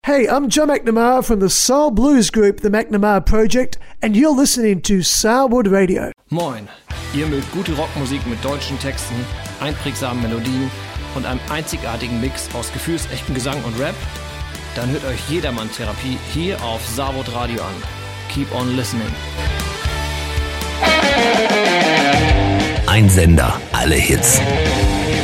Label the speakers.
Speaker 1: Hey, I'm Joe McNamara from the soul blues group The McNamara Project, and you're listening to Sourwood Radio.
Speaker 2: Moin, ihr mögt gute Rockmusik mit deutschen Texten, einprägsamen Melodien und einem einzigartigen Mix aus gefühlsechtem Gesang und Rap? Dann hört euch Jedermann-Therapie hier auf Sourwood Radio an. Keep on listening.
Speaker 3: Ein Sender, alle Hits.